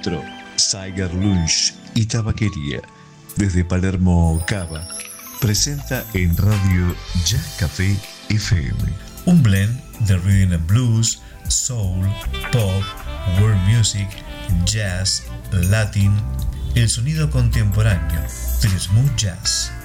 Bistro, Cigar Lunch y Tabaquería. Desde Palermo Cava, presenta en radio Jazz Café FM. Un blend de rhythm and blues, soul, pop, world music, jazz, latin, el sonido contemporáneo, del smooth jazz.